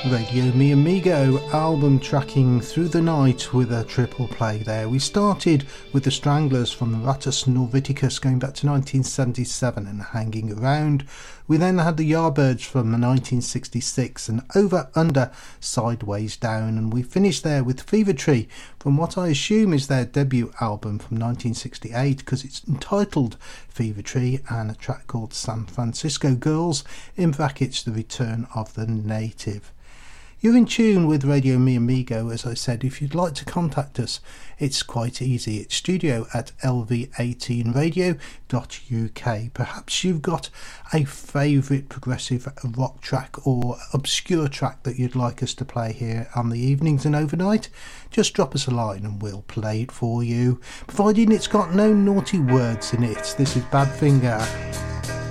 Radio Mi Amigo album tracking through the night with a triple play there. We started with the Stranglers from the Rattus Norviticus going back to 1977 and Hanging Around. We then had the Yardbirds from 1966 and Over Under Sideways Down, and we finished there with Fever Tree from what I assume is their debut album from 1968 because it's entitled Fever Tree, and a track called San Francisco Girls, in brackets The Return of the Native. You're in tune with Radio Mi Amigo. As I said, if you'd like to contact us, it's quite easy. It's studio@lv18radio.uk. Perhaps you've got a favourite progressive rock track or obscure track that you'd like us to play here on the evenings and overnight. Just drop us a line and we'll play it for you, providing it's got no naughty words in it. This is Badfinger.